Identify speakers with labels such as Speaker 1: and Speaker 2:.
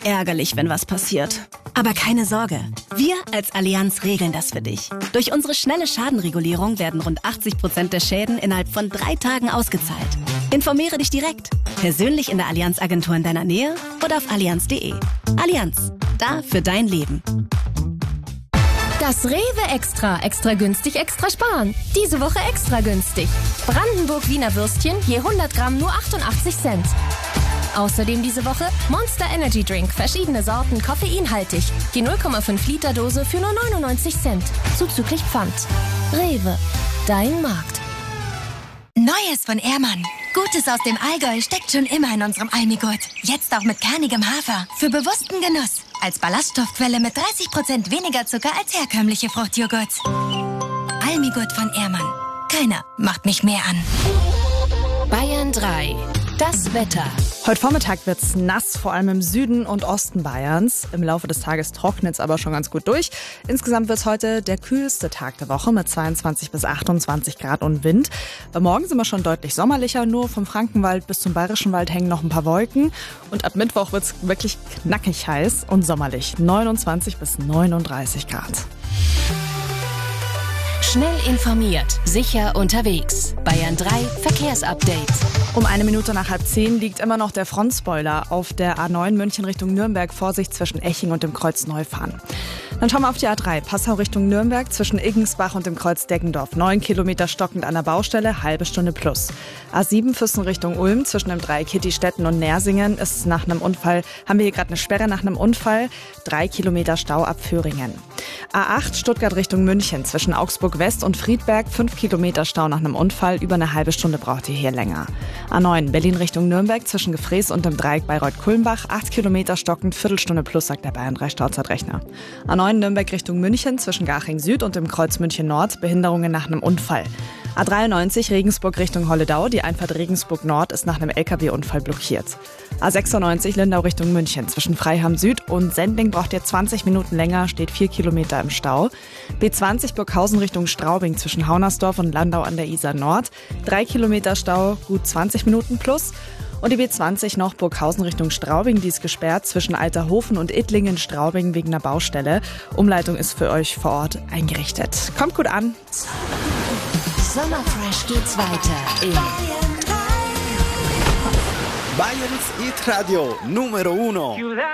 Speaker 1: ärgerlich, wenn was passiert. Aber keine Sorge, wir als Allianz regeln das für dich. Durch unsere schnelle Schadenregulierung werden rund 80% der Schäden innerhalb von 3 Tagen ausgezahlt. Informiere dich direkt, persönlich in der Allianz-Agentur in deiner Nähe oder auf allianz.de. Allianz, da für dein Leben.
Speaker 2: Das Rewe Extra. Extra günstig, extra sparen. Diese Woche extra günstig. Brandenburg Wiener Würstchen je 100 Gramm nur 88 Cent. Außerdem diese Woche Monster Energy Drink, verschiedene Sorten, koffeinhaltig. Die 0,5 Liter Dose für nur 99 Cent. Zuzüglich Pfand. Rewe, dein Markt.
Speaker 3: Neues von Ehrmann. Gutes aus dem Allgäu steckt schon immer in unserem Almigurt. Jetzt auch mit kernigem Hafer. Für bewussten Genuss. Als Ballaststoffquelle mit 30% weniger Zucker als herkömmliche Fruchtjoghurts. Almigurt von Ehrmann. Keiner macht mich mehr an.
Speaker 2: Bayern 3. Das Wetter.
Speaker 4: Heute Vormittag wird's nass, vor allem im Süden und Osten Bayerns. Im Laufe des Tages trocknet's aber schon ganz gut durch. Insgesamt wird's heute der kühlste Tag der Woche mit 22 bis 28 Grad und Wind. Morgen sind wir schon deutlich sommerlicher, nur vom Frankenwald bis zum Bayerischen Wald hängen noch ein paar Wolken. Und ab Mittwoch wird's wirklich knackig heiß und sommerlich, 29 bis 39 Grad.
Speaker 2: Schnell informiert, sicher unterwegs. Bayern 3 Verkehrsupdate.
Speaker 4: Um 1 Minute nach 9:30 liegt immer noch der Frontspoiler auf der A9 München Richtung Nürnberg. Vorsicht zwischen Eching und dem Kreuz Neufahren. Dann schauen wir auf die A3 Passau Richtung Nürnberg zwischen Iggensbach und dem Kreuz Deggendorf. 9 Kilometer stockend an der Baustelle, halbe Stunde plus. A7 Füssen Richtung Ulm zwischen dem Dreieck Hittistetten und Nersingen ist nach einem Unfall, haben wir hier gerade eine Sperre nach einem Unfall. 3 Kilometer Stau ab Föhringen. A8 Stuttgart Richtung München zwischen Augsburg West und Friedberg. 5 Kilometer Stau nach einem Unfall. Über eine halbe Stunde braucht ihr hier länger. A9 Berlin Richtung Nürnberg zwischen Gefrees und dem Dreieck Bayreuth-Kulmbach. 8 Kilometer stockend, Viertelstunde plus, sagt der Bayern 3 Stauzeitrechner. A9 Nürnberg Richtung München zwischen Garching Süd und dem Kreuz München Nord. Behinderungen nach einem Unfall. A93 Regensburg Richtung Holledau. Die Einfahrt Regensburg Nord ist nach einem LKW-Unfall blockiert. A96 Lindau Richtung München. Zwischen Freiham Süd und Sendling braucht ihr 20 Minuten länger, steht 4 Kilometer im Stau. B20 Burghausen Richtung Straubing zwischen Haunersdorf und Landau an der Isar Nord. 3 Kilometer Stau, gut 20 Minuten plus. Und die B20 noch Burghausen Richtung Straubing, die ist gesperrt zwischen Alterhofen und Ittlingen-Straubing wegen einer Baustelle. Umleitung ist für euch vor Ort eingerichtet. Kommt gut an.
Speaker 2: Sommerfresh geht's weiter in
Speaker 5: Bayerns Hit Radio Numero 1.